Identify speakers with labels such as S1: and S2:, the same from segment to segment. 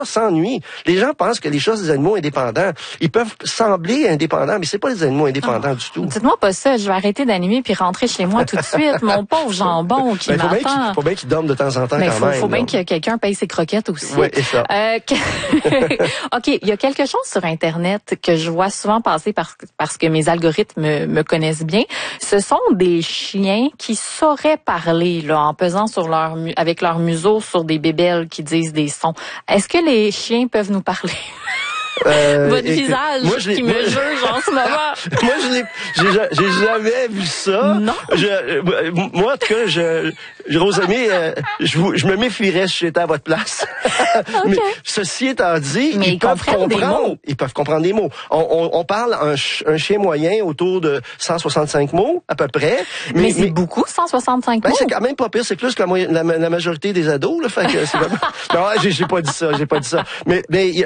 S1: s'ennuient. Les gens pensent que les chats, c'est des animaux indépendants. Ils peuvent sembler indépendants, mais c'est pas des animaux indépendants du tout.
S2: Dites-moi pas ça, je vais arrêter d'animer puis rentrer chez moi tout de suite. Mon pauvre jambon qui m'attend.
S1: Faut bien qu'il dorme de temps en temps
S2: mais
S1: quand même.
S2: Faut bien que quelqu'un paye ses croquettes aussi.
S1: Oui, et ça.
S2: OK, il y a quelque chose sur Internet que je vois souvent passer parce que mes algorithmes me connaissent bien. Ce sont des chiens qui sauraient parler là, en pesant sur avec leur museau sur des bébelles qui disent des sons. Est-ce que les chiens peuvent nous parler? Votre visage qui me juge en ce moment.
S1: Moi, j'ai jamais vu ça.
S2: Non.
S1: Moi, en tout cas, Rosemée, je me méfierais si j'étais à votre place.
S2: Okay.
S1: Mais ceci étant dit,
S2: ils peuvent comprendre.
S1: Ils peuvent comprendre des mots. On parle un chien moyen autour de 165 mots, à peu près.
S2: Mais c'est beaucoup, 165 mots.
S1: C'est quand même pas pire. C'est plus que la majorité des ados, là. Fait que c'est non, j'ai pas dit ça. Mais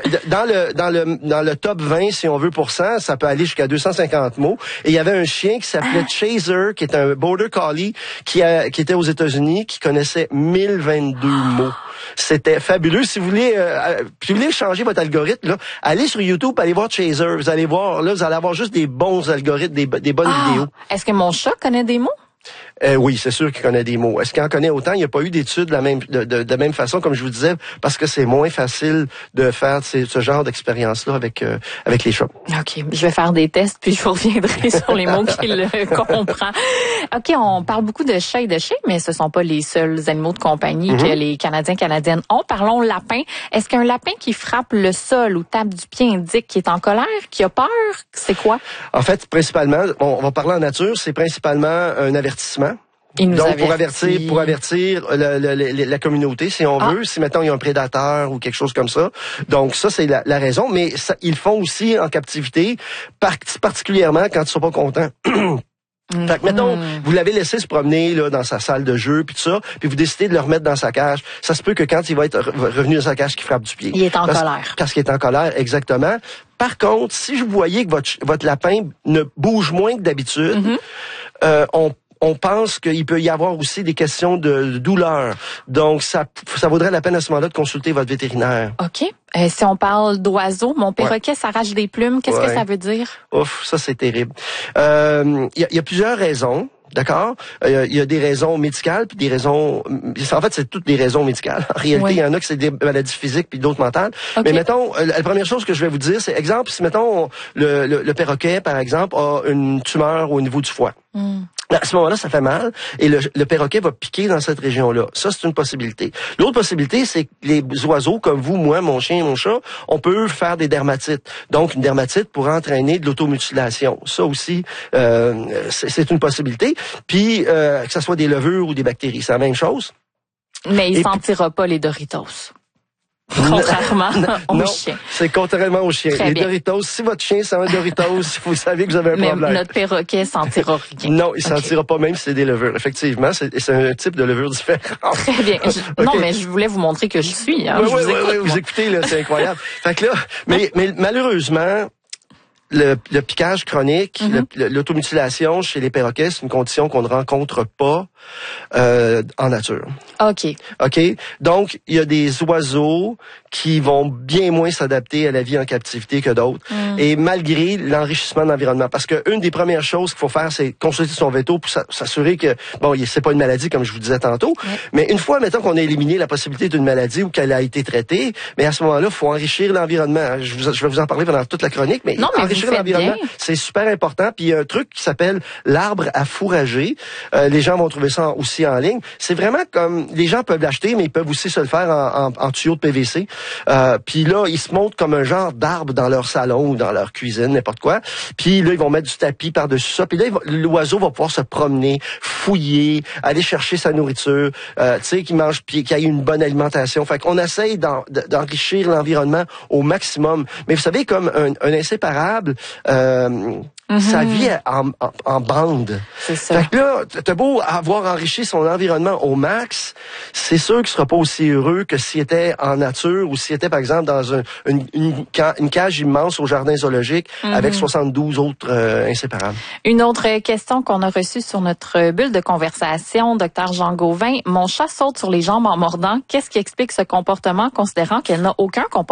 S1: dans le top 20, si on veut, ça peut aller jusqu'à 250 mots. Et il y avait un chien qui s'appelait Chaser, qui est un Border Collie, qui était aux États-Unis, qui connaissait 1022 mots. C'était fabuleux. Si vous voulez changer votre algorithme, là, allez sur YouTube, allez voir Chaser. Vous allez voir, là, vous allez avoir juste des bons algorithmes, des bonnes vidéos.
S2: Est-ce que mon chat connaît des mots?
S1: Oui, c'est sûr qu'il connaît des mots. Est-ce qu'il en connaît autant? Il n'y a pas eu d'études de la même façon, comme je vous disais, parce que c'est moins facile de faire ce genre d'expérience-là avec les chats.
S2: OK. Je vais faire des tests, puis je vous reviendrai sur les mots qu'il comprend. OK, on parle beaucoup de chats et de chiens, mais ce sont pas les seuls animaux de compagnie que les Canadiens-Canadiennes ont. Parlons lapin. Est-ce qu'un lapin qui frappe le sol ou tape du pied indique qu'il est en colère, qu'il a peur? C'est quoi?
S1: En fait, principalement, on va parler en nature, c'est principalement un avertissement. Donc, pour avertir la communauté, si on veut, si maintenant il y a un prédateur ou quelque chose comme ça. Donc, ça, c'est la raison. Mais ça, ils le font aussi en captivité, particulièrement quand ils sont pas contents. Fait que, mettons, vous l'avez laissé se promener là dans sa salle de jeu puis tout ça, puis vous décidez de le remettre dans sa cage. Ça se peut que quand il va être revenu dans sa cage, qu'il frappe du pied.
S2: Il est en colère.
S1: Parce qu'il est en colère, exactement. Par contre, si vous voyez que votre lapin ne bouge moins que d'habitude, on pense qu'il peut y avoir aussi des questions de douleur. Donc, ça vaudrait la peine à ce moment-là de consulter votre vétérinaire.
S2: OK. Si on parle d'oiseaux, mon perroquet s'arrache des plumes, qu'est-ce que ça veut dire?
S1: Ouf, ça c'est terrible. Il y a plusieurs raisons. D'accord? Il y a des raisons médicales, puis des raisons... En fait, c'est toutes des raisons médicales. En réalité, il y en a que c'est des maladies physiques, puis d'autres mentales. Okay. Mais mettons, la première chose que je vais vous dire, c'est, exemple, si, mettons, le perroquet, par exemple, a une tumeur au niveau du foie. À ce moment-là, ça fait mal, et le perroquet va piquer dans cette région-là. Ça, c'est une possibilité. L'autre possibilité, c'est que les oiseaux, comme vous, moi, mon chien et mon chat, on peut faire des dermatites. Donc, une dermatite pourrait entraîner de l'automutilation. Ça aussi, c'est une possibilité. Puis, que ce soit des levures ou des bactéries, c'est la même chose.
S2: Mais il sentira pas les Doritos. Contrairement aux chiens.
S1: C'est contrairement aux chiens. Les Doritos, si votre chien sent un Doritos, vous savez que vous avez un problème.
S2: Mais notre perroquet sentira rien.
S1: Non, il sentira pas même si c'est des levures. Effectivement, c'est un type de levure différent.
S2: Très bien. Non, mais je voulais vous montrer que je suis. Hein.
S1: Oui, vous écoutez, là, c'est incroyable. Fait que là, mais malheureusement, le piquage chronique, l'automutilation chez les perroquets, c'est une condition qu'on ne rencontre pas en nature.
S2: OK.
S1: Donc, il y a des oiseaux qui vont bien moins s'adapter à la vie en captivité que d'autres. Et malgré l'enrichissement de l'environnement. Parce que une des premières choses qu'il faut faire, c'est consulter son véto pour s'assurer que, c'est pas une maladie, comme je vous disais tantôt. Mais une fois, mettons qu'on a éliminé la possibilité d'une maladie ou qu'elle a été traitée, mais à ce moment-là, il faut enrichir l'environnement. Je vais vous en parler pendant toute la chronique, mais enrichir l'environnement, c'est super important. Puis il y a un truc qui s'appelle l'arbre à fourrager. Les gens vont trouver ça aussi en ligne. C'est vraiment comme, les gens peuvent l'acheter, mais ils peuvent aussi se le faire en tuyau de PVC. Puis là, ils se montent comme un genre d'arbre dans leur salon ou dans leur cuisine, n'importe quoi. Puis là, ils vont mettre du tapis par-dessus ça. Puis là, l'oiseau va pouvoir se promener, fouiller, aller chercher sa nourriture, qu'il mange, puis qu'il ait une bonne alimentation. Fait qu'on essaye d'enrichir l'environnement au maximum. Mais vous savez, comme un inséparable, ça vit en bande.
S2: C'est ça.
S1: Fait que là, t'as beau avoir enrichi son environnement au max, c'est sûr qu'il sera pas aussi heureux que s'il était en nature ou s'il était, par exemple, dans une cage immense au jardin zoologique avec 72 autres inséparables.
S2: Une autre question qu'on a reçue sur notre bulle de conversation, Dr Jean Gauvin. Mon chat saute sur les jambes en mordant. Qu'est-ce qui explique ce comportement, considérant qu'elle n'a aucun comportement?